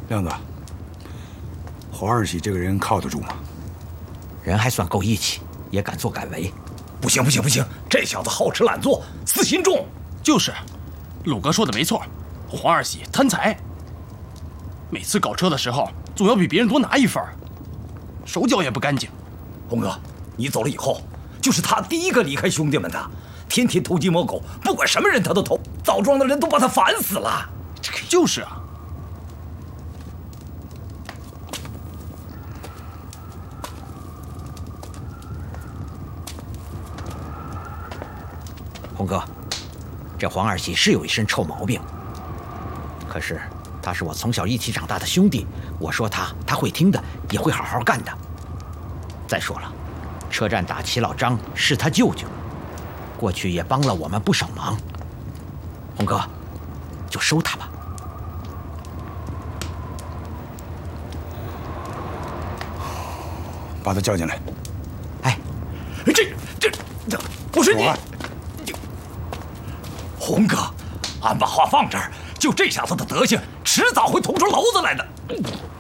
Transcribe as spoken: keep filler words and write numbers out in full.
亮子，黄二喜这个人靠得住吗？ 人还算够义气，也敢作敢为。 不行不行不行，这小子好吃懒做，私心重。 就是，鲁哥说的没错，黄二喜贪财。每次搞车的时候，总要比别人多拿一份，手脚也不干净。 红哥，你走了以后，就是他第一个离开兄弟们的，天天偷鸡摸狗，不管什么人他都偷，枣庄的人都把他烦死了。 就是啊。 红哥，这黄二喜是有一身臭毛病，可是他是我从小一起长大的兄弟，我说他，他会听的，也会好好干的。再说了，车站打齐老张是他舅舅，过去也帮了我们不少忙。红哥，就收他吧。 把他叫进来。 哎， 这这这，不是你。红哥，俺把话放这儿，就这小子的德行，迟早会捅出篓子来的。